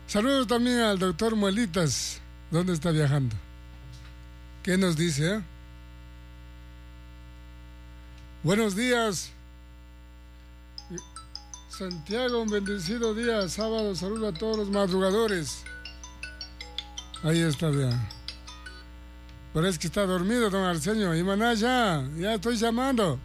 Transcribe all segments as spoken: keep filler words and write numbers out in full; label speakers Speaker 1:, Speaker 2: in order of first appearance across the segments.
Speaker 1: Saludos también al doctor Muelitas. ¿Dónde está viajando? ¿Qué nos dice, eh? Buenos días. Santiago, un bendecido día, sábado, saludo a todos los madrugadores. Ahí está, ya. Parece que está dormido, don Arsenio. Y maná, ya, ya estoy llamando.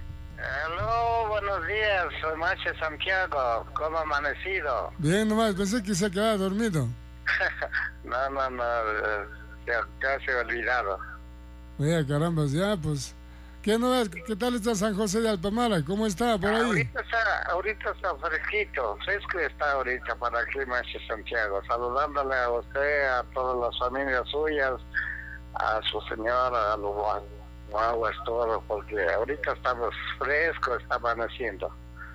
Speaker 2: Aló, buenos días, soy Mache Santiago, ¿cómo ha amanecido?
Speaker 1: Bien, nomás, pensé que se quedaba dormido.
Speaker 2: no, no, no, ya casi olvidado.
Speaker 1: Oye, caramba, ya, pues... ¿Qué no es? ¿Qué tal está San José de Alpamala? ¿Cómo está por ahí?
Speaker 2: Ahorita está, ahorita está fresquito, fresco está ahorita para aquí, Mache Santiago. Saludándole a usted, a todas las familias suyas, a su señora, a los guaguas, todo, porque ahorita estamos frescos, está amaneciendo.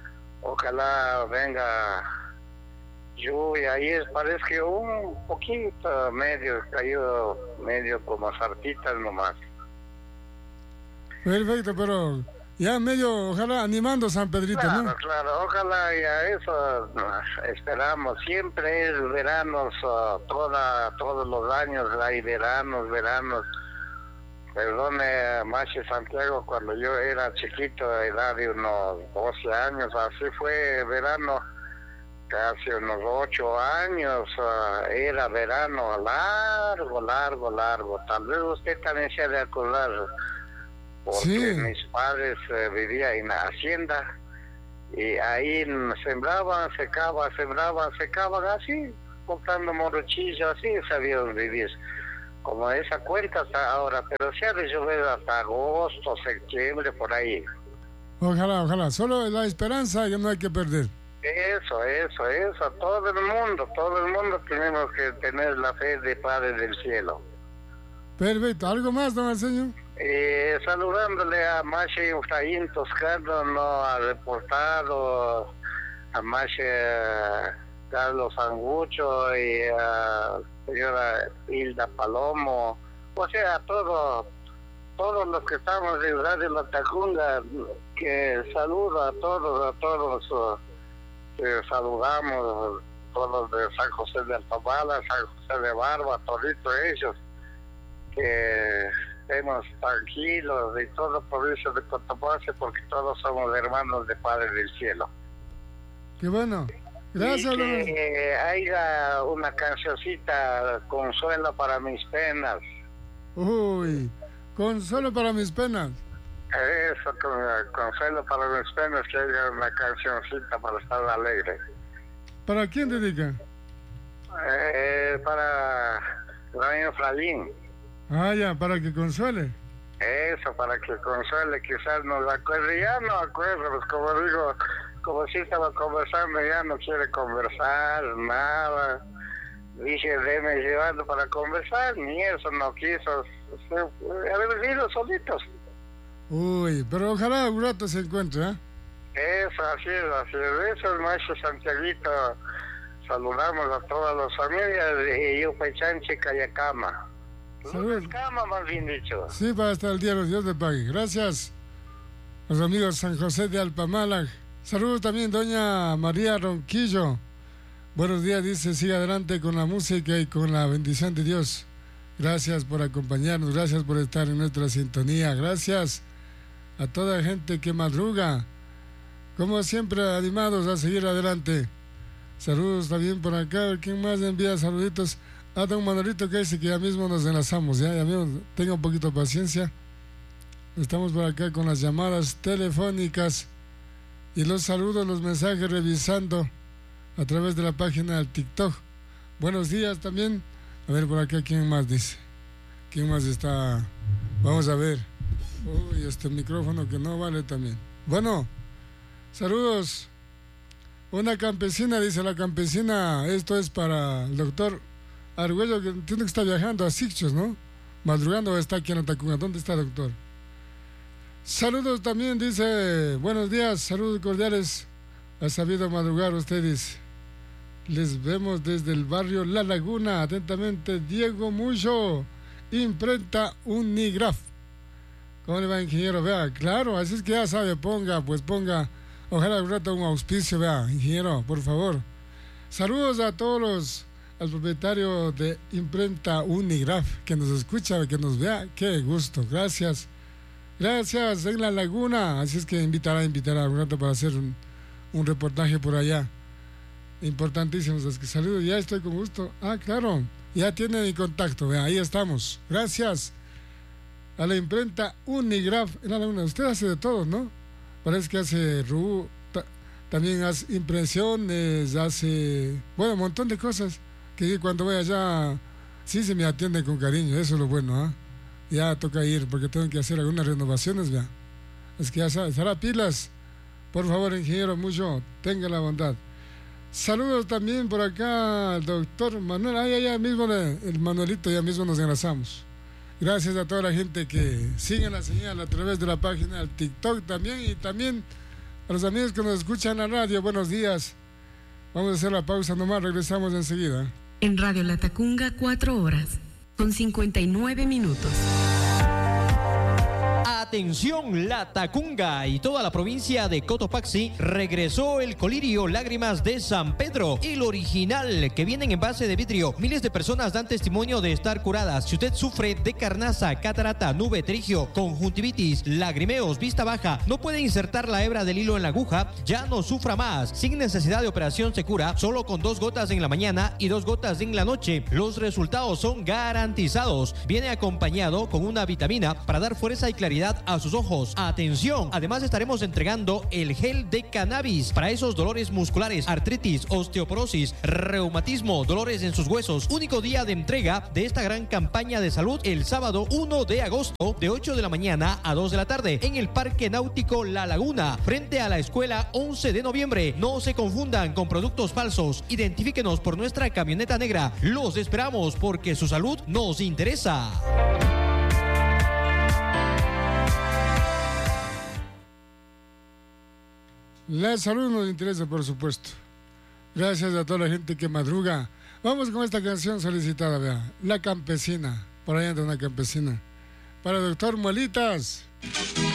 Speaker 2: Ojalá venga lluvia, ahí parece que un poquito, medio, cayó medio como sartitas nomás.
Speaker 1: Perfecto, pero ya medio, ojalá, animando San Pedrito,
Speaker 2: claro,
Speaker 1: ¿no?
Speaker 2: Claro, ojalá y a eso esperamos. Siempre es veranos, uh, toda, todos los años hay veranos, veranos. Perdone, Mache Santiago, cuando yo era chiquito, de edad de unos doce años, así fue verano, casi unos ocho años, uh, era verano largo, largo, largo. Tal vez usted también se ha de acordar, porque sí. Mis padres eh, vivían en la hacienda y ahí sembraban, secaban, sembraban, secaban, así, cortando morochillos, así sabían vivir. Como esa cuenta hasta ahora, pero se ha de llover hasta agosto, septiembre, por ahí.
Speaker 1: Ojalá, ojalá, solo la esperanza que no hay que perder.
Speaker 2: Eso, eso, eso, todo el mundo, todo el mundo tenemos que tener la fe de Padre del Cielo.
Speaker 1: Perfecto, ¿algo más, don Arsenio?
Speaker 2: Eh, saludándole a Mache Efraín Toscano, no ha reportado, a Mache Carlos Angucho y a señora Hilda Palomo, o sea, a todos, todos los que estamos en Radio La Tacunga, que saludo a todos, a todos, uh, que saludamos, todos de San José de Alpamala, San José de Barba, toditos ellos, que estemos tranquilos y todo por eso de Cotopaxi, porque todos somos hermanos de Padre del Cielo.
Speaker 1: Qué bueno. Gracias.
Speaker 2: Y que haya una cancioncita, Consuelo para mis penas.
Speaker 1: Uy, Consuelo para mis penas.
Speaker 2: Eso, Consuelo para mis penas, que haya una cancioncita para estar alegre.
Speaker 1: ¿Para quién dedica?
Speaker 2: Eh, para Ryan Fralín.
Speaker 1: Ah, ya, para que consuele.
Speaker 2: Eso, para que consuele, quizás nos acuerde, ya no acuerdo, pues como digo, como si estaba conversando, ya no quiere conversar, nada. Dije, déme llevando para conversar, ni eso no quiso, haber vivido solitos.
Speaker 1: Uy, pero ojalá un rato se encuentre, ¿eh?
Speaker 2: Eso, así es, así es, eso es Maestro Santiaguito. Saludamos a todas las familias y yo Pechanche Cayacama.
Speaker 1: Saludos.
Speaker 2: Cama, más bien dicho.
Speaker 1: Sí, para hasta el día de los Dios le pague. Gracias. Los amigos San José de Alpamala. Saludos también doña María Ronquillo. Buenos días, dice, sigue adelante con la música y con la bendición de Dios. Gracias por acompañarnos, gracias por estar en nuestra sintonía. Gracias a toda gente que madruga. Como siempre, animados a seguir adelante. Saludos también por acá. ¿Quién más envía saluditos? Ah, don Manolito que dice que ya mismo nos enlazamos, ya, ya mismo, tenga un poquito de paciencia. Estamos por acá con las llamadas telefónicas y los saludos, los mensajes revisando a través de la página del TikTok. Buenos días también. A ver por acá quién más dice. ¿Quién más está? Vamos a ver. Uy, este micrófono que no vale también. Bueno, saludos. Una campesina, dice la campesina, esto es para el doctor Argüello, que entiendo que está viajando a Sixchos, ¿no? Madrugando o está aquí en la Tacunga. ¿Dónde está, doctor? Saludos también, dice, buenos días, saludos cordiales. Ha sabido madrugar ustedes. Les vemos desde el barrio La Laguna. Atentamente, Diego Mucho, imprenta Unigraf. ¿Cómo le va, ingeniero? Vea, claro, así es que ya sabe, ponga, pues ponga, ojalá un rato un auspicio, vea, ingeniero, por favor. Saludos a todos los al propietario de Imprenta Unigraf, que nos escucha, que nos vea. Qué gusto, gracias. Gracias, en La Laguna. Así es que invitará, invitará a un rato para hacer un, un reportaje por allá. Importantísimos, es que saludos, ya estoy con gusto. Ah, claro, ya tiene mi contacto, vea, ahí estamos. Gracias a la Imprenta Unigraf en La Laguna. Usted hace de todo, ¿no? Parece que hace ru, ta, también hace impresiones, hace, bueno, un montón de cosas que cuando voy allá sí se me atienden con cariño. Eso es lo bueno, ¿ah? ¿eh? Ya toca ir porque tengo que hacer algunas renovaciones, vea. Es que ya sabe, estará pilas. Por favor, ingeniero, mucho, tenga la bondad. Saludos también por acá al doctor Manuel. Ah, ya, ya mismo, el Manuelito, ya mismo nos enlazamos. Gracias a toda la gente que sigue la señal a través de la página del TikTok también, y también a los amigos que nos escuchan en la radio. Buenos días. Vamos a hacer la pausa nomás, regresamos enseguida.
Speaker 3: En Radio Latacunga, cuatro horas, con cincuenta y nueve minutos.
Speaker 4: Atención, Latacunga y toda la provincia de Cotopaxi, regresó el colirio Lágrimas de San Pedro, el original, que viene en envase de vidrio. Miles de personas dan testimonio de estar curadas. Si usted sufre de carnaza, catarata, nube, trigio, conjuntivitis, lagrimeos, vista baja, no puede insertar la hebra del hilo en la aguja, ya no sufra más. Sin necesidad de operación se cura, solo con dos gotas en la mañana y dos gotas en la noche. Los resultados son garantizados. Viene acompañado con una vitamina para dar fuerza y claridad a sus ojos. Atención, además estaremos entregando el gel de cannabis para esos dolores musculares, artritis, osteoporosis, reumatismo, dolores en sus huesos. Único día de entrega de esta gran campaña de salud, el sábado uno de agosto, de ocho de la mañana a dos de la tarde, en el Parque Náutico La Laguna, frente a la escuela once de noviembre. No se confundan con productos falsos. Identifíquenos por nuestra camioneta negra. Los esperamos porque su salud nos interesa.
Speaker 1: La salud nos interesa, por supuesto. Gracias a toda la gente que madruga. Vamos con esta canción solicitada, vea. La Campesina. Por ahí anda una campesina. Para el doctor Muelitas.